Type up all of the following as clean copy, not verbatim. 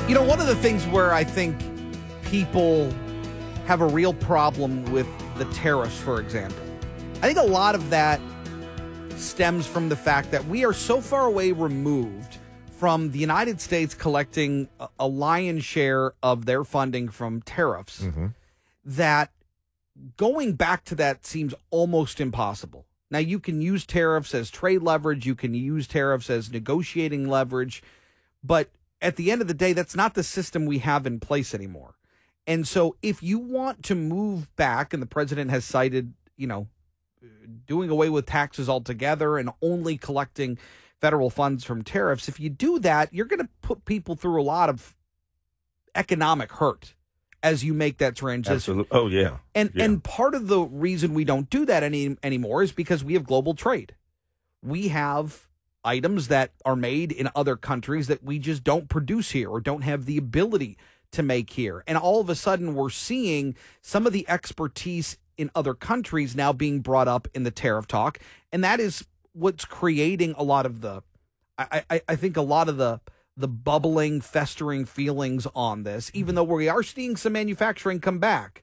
One of the things where I think people have a real problem with the tariffs, for example, I think a lot of that stems from the fact that we are so far away removed from the United States collecting a lion's share of their funding from tariffs that going back to that seems almost impossible. Now, you can use tariffs as trade leverage. You can use tariffs as negotiating leverage. But at the end of the day, that's not the system we have in place anymore. And so if you want to move back, and the president has cited, doing away with taxes altogether and only collecting federal funds from tariffs, if you do that, you're going to put people through a lot of economic hurt as you make that transition. Absolutely. Oh, yeah. And part of the reason we don't do that anymore is because we have global trade. We have items that are made in other countries that we just don't produce here or don't have the ability to make here. And all of a sudden, we're seeing some of the expertise in other countries now being brought up in the tariff talk. And that is what's creating a lot of I think a lot of the bubbling, festering feelings on this, even though we are seeing some manufacturing come back.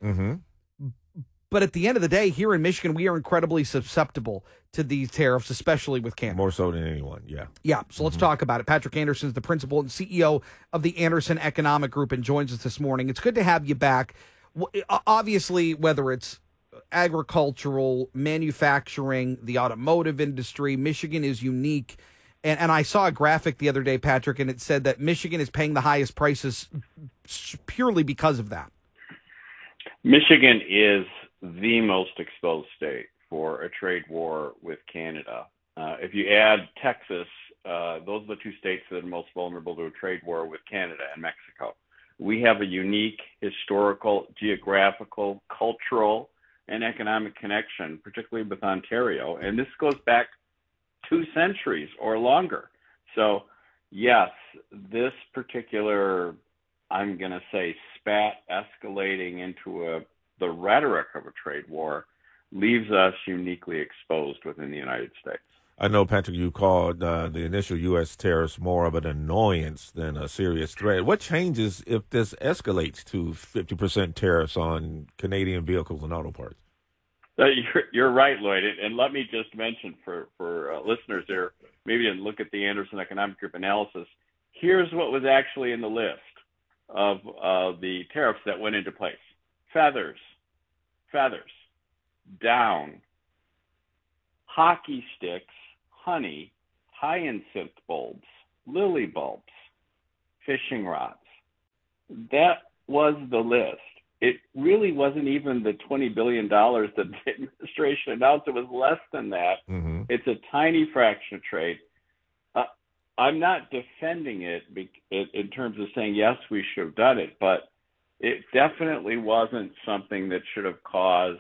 But at the end of the day, here in Michigan, we are incredibly susceptible to these tariffs, especially with Canada. More so than anyone, yeah. Yeah, so let's talk about it. Patrick Anderson is the principal and CEO of the Anderson Economic Group and joins us this morning. It's good to have you back. Obviously, whether it's agricultural, manufacturing, the automotive industry, Michigan is unique. And I saw a graphic the other day, Patrick, and it said that Michigan is paying the highest prices purely because of that. Michigan is the most exposed state for a trade war with Canada. If you add Texas, those are the two states that are most vulnerable to a trade war with Canada and Mexico. We have a unique historical, geographical, cultural, and economic connection, particularly with Ontario. And this goes back 2 centuries or longer. So, yes, this particular, I'm going to say, spat escalating into the rhetoric of a trade war leaves us uniquely exposed within the United States. I know, Patrick, you called the initial U.S. tariffs more of an annoyance than a serious threat. What changes if this escalates to 50% tariffs on Canadian vehicles and auto parts? You're right, Lloyd. And let me just mention for listeners there, maybe didn't look at the Anderson Economic Group analysis. Here's what was actually in the list of the tariffs that went into place. Feathers, down, hockey sticks, honey, hyacinth bulbs, lily bulbs, fishing rods. That was the list. It really wasn't even the $20 billion that the administration announced. It was less than that. It's a tiny fraction of trade. I'm not defending it in terms of saying, yes, we should have done it, but it definitely wasn't something that should have caused,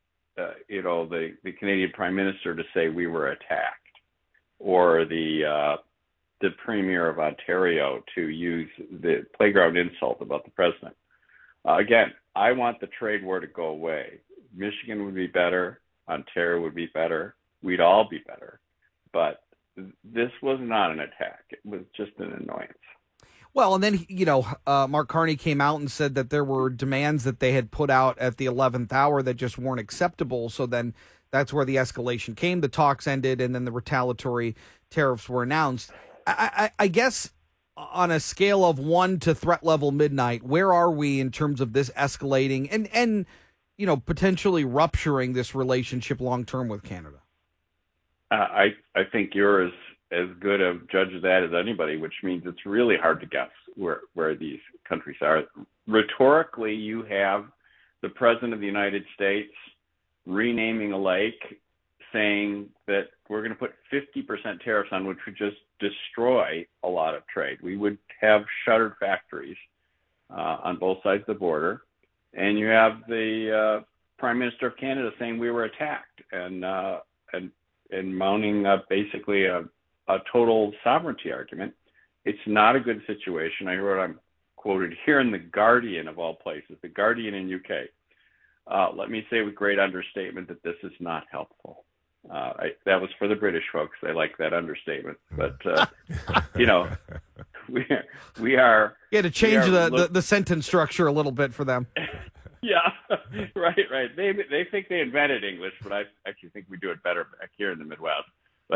the Canadian Prime Minister to say we were attacked, or the Premier of Ontario to use the playground insult about the president. Again, I want the trade war to go away. Michigan would be better. Ontario would be better. We'd all be better. But this was not an attack. It was just an annoyance. Well, and then, Mark Carney came out and said that there were demands that they had put out at the 11th hour that just weren't acceptable. So then that's where the escalation came. The talks ended, and then the retaliatory tariffs were announced. I guess on a scale of 1 to threat level midnight, where are we in terms of this escalating and potentially rupturing this relationship long term with Canada? I think you're as good a judge of that as anybody, which means it's really hard to guess where these countries are. Rhetorically, you have the President of the United States renaming a lake, saying that we're going to put 50% tariffs on, which would just destroy a lot of trade. We would have shuttered factories on both sides of the border. And you have the Prime Minister of Canada saying we were attacked and mounting basically a total sovereignty argument. It's not a good situation. I heard I'm quoted here in The Guardian, of all places, The Guardian in UK. Let me say with great understatement that this is not helpful. That was for the British folks. They like that understatement. But, we are. You had to change we are the sentence structure a little bit for them. Yeah, right. They think they invented English, but I actually think we do it better back here in the Midwest. But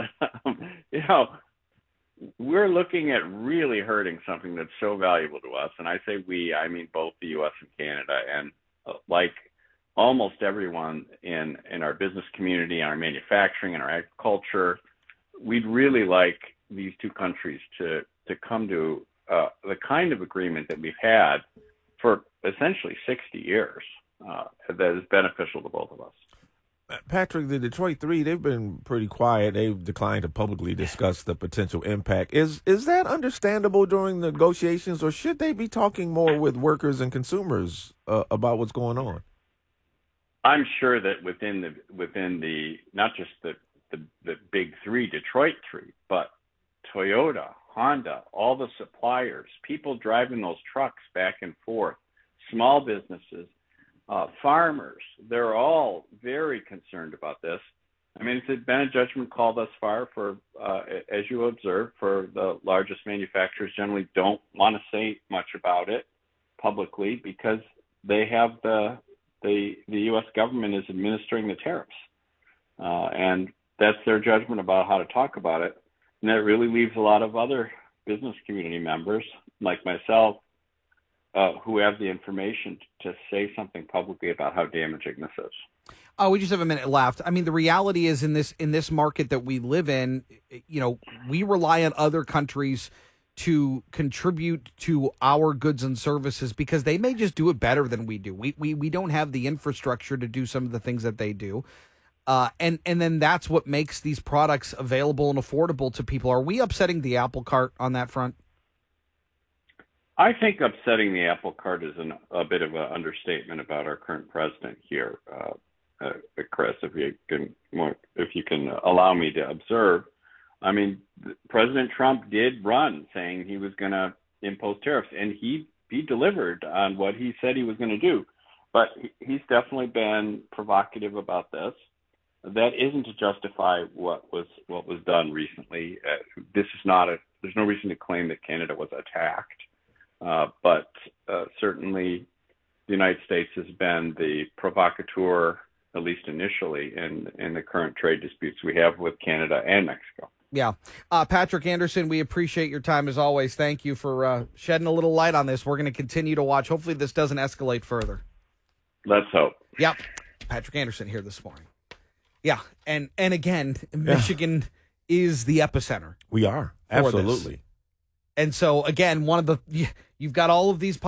we're looking at really hurting something that's so valuable to us, and I say we, I mean both the U.S. and Canada, and like almost everyone in our business community, in our manufacturing, and our agriculture, we'd really like these two countries to come to the kind of agreement that we've had for essentially 60 years that is beneficial to both of us. Patrick, the Detroit Three, they've been pretty quiet. They've declined to publicly discuss the potential impact. Is that understandable during negotiations, or should they be talking more with workers and consumers about what's going on? I'm sure that within the not just the big three, Detroit Three, but Toyota, Honda, all the suppliers, people driving those trucks back and forth, small businesses, farmers, they're all very concerned about this. I mean, it's been a judgment call thus far for, as you observed, for the largest manufacturers generally don't want to say much about it publicly because they have the U.S. government is administering the tariffs. And that's their judgment about how to talk about it. And that really leaves a lot of other business community members like myself who have the information to say something publicly about how damaging this is. Oh, we just have a minute left. I mean, the reality is in this market that we live in, we rely on other countries to contribute to our goods and services because they may just do it better than we do. We don't have the infrastructure to do some of the things that they do. And then that's what makes these products available and affordable to people. Are we upsetting the apple cart on that front? I think upsetting the apple cart is a bit of an understatement about our current president here, Chris. If you can allow me to observe, I mean, President Trump did run saying he was going to impose tariffs, and he delivered on what he said he was going to do. But he's definitely been provocative about this. That isn't to justify what was done recently. There's no reason to claim that Canada was attacked. But certainly the United States has been the provocateur, at least initially, in the current trade disputes we have with Canada and Mexico. Yeah. Patrick Anderson, we appreciate your time as always. Thank you for shedding a little light on this. We're going to continue to watch. Hopefully this doesn't escalate further. Let's hope. Yep. Patrick Anderson here this morning. Yeah. And again, Michigan is the epicenter. We are. Absolutely. And so, again, you've got all of these